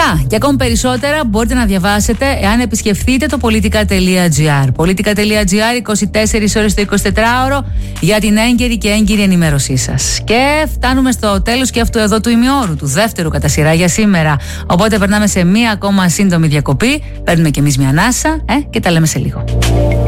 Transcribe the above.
Αυτά και ακόμη περισσότερα μπορείτε να διαβάσετε εάν επισκεφθείτε το politica.gr. Politica.gr, 24 ώρες το 24ωρο για την έγκαιρη και έγκυρη ενημέρωσή σας. Και φτάνουμε στο τέλος και αυτού εδώ του ημιώρου, του δεύτερου κατά σειρά για σήμερα. Οπότε περνάμε σε μία ακόμα σύντομη διακοπή. Παίρνουμε κι εμείς μια ανάσα και τα λέμε σε λίγο.